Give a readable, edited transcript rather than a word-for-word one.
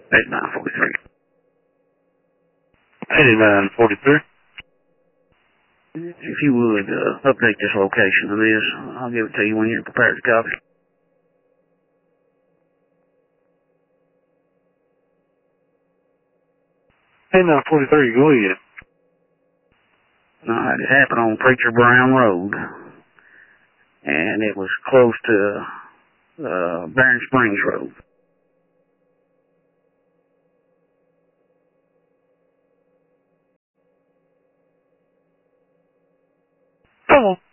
8943. 8943. If you would, update this location of this, I'll give it to you when you're prepared to copy. 8943, go ahead. Alright, it happened on Preacher Brown Road. And it was close to Barron Springs Road. Come on.